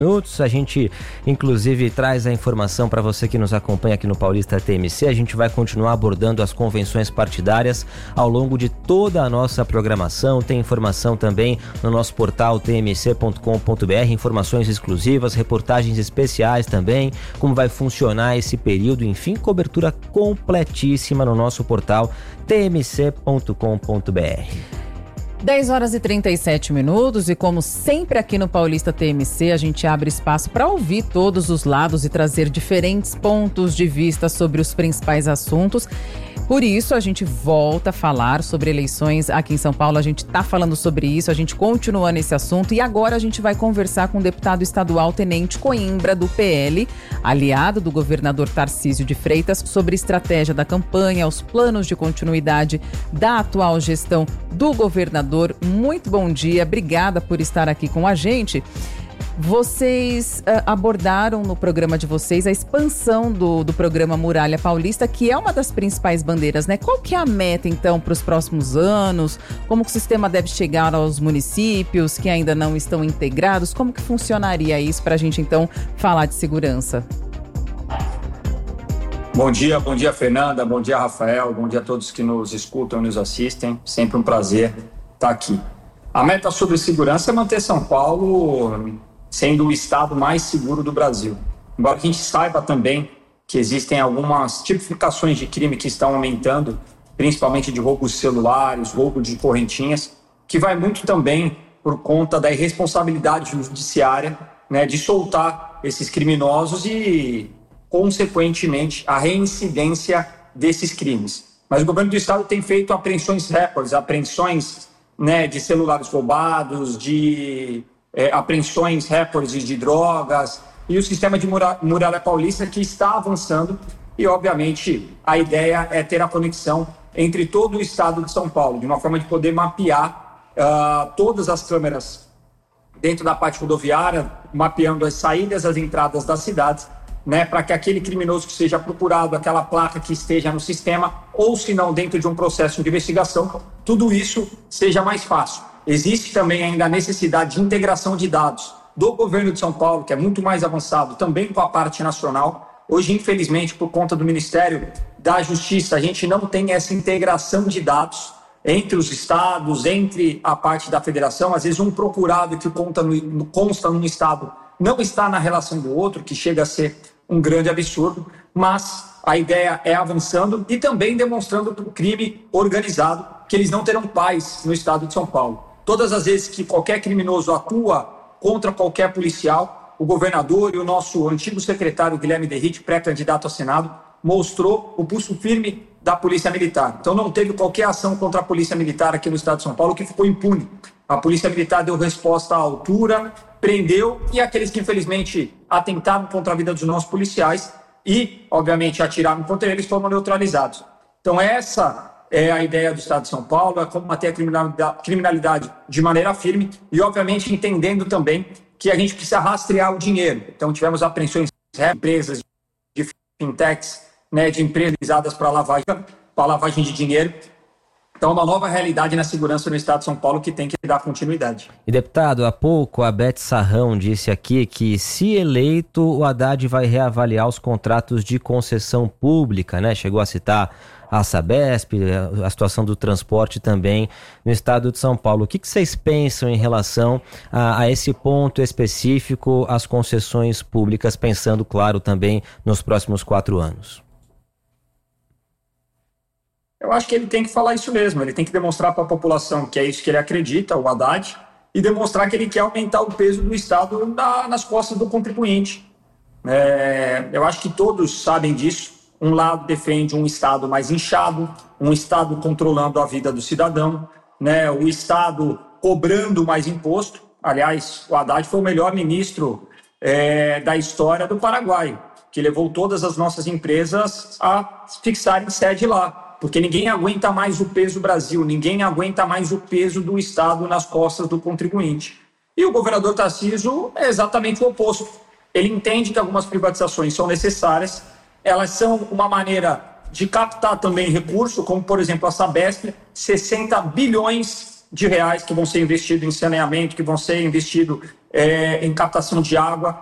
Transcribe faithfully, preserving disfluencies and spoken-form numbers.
minutos, a gente inclusive traz a informação para você que nos acompanha aqui no Paulista T M C. A gente vai continuar abordando as convenções partidárias ao longo de toda a nossa programação. Tem informação também no nosso portal t m c ponto com ponto b r, informações exclusivas, reportagens especiais também, como vai funcionar esse período, enfim, cobertura completíssima no nosso portal t m c ponto com ponto b r. dez horas e trinta e sete minutos e como sempre aqui no Paulista T M C, a gente abre espaço para ouvir todos os lados e trazer diferentes pontos de vista sobre os principais assuntos. Por isso, a gente volta a falar sobre eleições aqui em São Paulo. A gente está falando sobre isso, a gente continua nesse assunto e agora a gente vai conversar com o deputado estadual Tenente Coimbra, do P L, aliado do governador Tarcísio de Freitas, sobre estratégia da campanha, os planos de continuidade da atual gestão do governador. Muito bom dia, obrigada por estar aqui com a gente. Vocês uh, abordaram no programa de vocês a expansão do, do programa Muralha Paulista, que é uma das principais bandeiras, né? Qual que é a meta, então, para os próximos anos? Como que o sistema deve chegar aos municípios que ainda não estão integrados? Como que funcionaria isso para a gente, então, falar de segurança? Bom dia, bom dia, Fernanda, bom dia, Rafael, bom dia a todos que nos escutam e nos assistem. Sempre um prazer estar aqui. A meta sobre segurança é manter São Paulo sendo o estado mais seguro do Brasil. Embora a gente saiba também que existem algumas tipificações de crime que estão aumentando, principalmente de roubos de celulares, roubo de correntinhas, que vai muito também por conta da irresponsabilidade judiciária, né, de soltar esses criminosos e, consequentemente, a reincidência desses crimes. Mas o governo do estado tem feito apreensões recordes, apreensões, né, de celulares roubados, de É, apreensões, recordes de drogas, e o sistema de Muralha Paulista que está avançando e, obviamente, a ideia é ter a conexão entre todo o estado de São Paulo, de uma forma de poder mapear uh, todas as câmeras dentro da parte rodoviária, mapeando as saídas, as entradas das cidades, né, para que aquele criminoso que seja procurado, aquela placa que esteja no sistema, ou se não dentro de um processo de investigação, tudo isso seja mais fácil. Existe também ainda a necessidade de integração de dados do governo de São Paulo, que é muito mais avançado, também com a parte nacional. Hoje, infelizmente, por conta do Ministério da Justiça, a gente não tem essa integração de dados entre os estados, entre a parte da federação. Às vezes, um procurado que conta no, consta num estado não está na relação do outro, que chega a ser um grande absurdo, mas a ideia é avançando e também demonstrando para o crime organizado que eles não terão paz no estado de São Paulo. Todas as vezes que qualquer criminoso atua contra qualquer policial, o governador e o nosso antigo secretário Guilherme Derrite, pré-candidato ao Senado, mostrou o pulso firme da Polícia Militar. Então não teve qualquer ação contra a Polícia Militar aqui no estado de São Paulo que ficou impune. A Polícia Militar deu resposta à altura, prendeu, e aqueles que infelizmente atentaram contra a vida dos nossos policiais e, obviamente, atiraram contra eles foram neutralizados. Então essa é a ideia do estado de São Paulo, é combater a criminalidade, criminalidade de maneira firme e, obviamente, entendendo também que a gente precisa rastrear o dinheiro. Então, tivemos apreensões de empresas de fintechs, né, de empresas utilizadas para lavagem, para lavagem de dinheiro. Então, uma nova realidade na segurança no estado de São Paulo que tem que dar continuidade. E, deputado, há pouco a Beth Sarrão disse aqui que, se eleito, o Haddad vai reavaliar os contratos de concessão pública, né? Chegou a citar a Sabesp, a situação do transporte também no estado de São Paulo. O que, que vocês pensam em relação a, a esse ponto específico, as concessões públicas, pensando, claro, também nos próximos quatro anos? Eu acho que ele tem que falar isso mesmo, ele tem que demonstrar para a população que é isso que ele acredita, o Haddad, e demonstrar que ele quer aumentar o peso do Estado na, nas costas do contribuinte. É, eu acho que todos sabem disso. Um lado defende um Estado mais inchado, um Estado controlando a vida do cidadão, né? O Estado cobrando mais imposto. Aliás, o Haddad foi o melhor ministro é, da história do Paraguai, que levou todas as nossas empresas a fixarem sede lá, porque ninguém aguenta mais o peso do Brasil, ninguém aguenta mais o peso do Estado nas costas do contribuinte. E o governador Tarcísio é exatamente o oposto. Ele entende que algumas privatizações são necessárias, elas são uma maneira de captar também recurso, como, por exemplo, a Sabesp, sessenta bilhões de reais que vão ser investidos em saneamento, que vão ser investidos é, em captação de água